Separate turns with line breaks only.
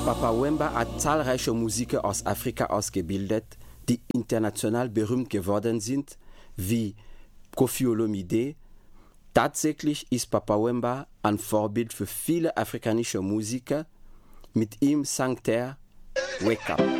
Papa Wemba hat zahlreiche Musiker aus Afrika ausgebildet, die international berühmt geworden sind, wie Koffi Olomide. Tatsächlich ist Papa Wemba ein Vorbild für viele afrikanische Musiker. Mit ihm sang er Wake Up.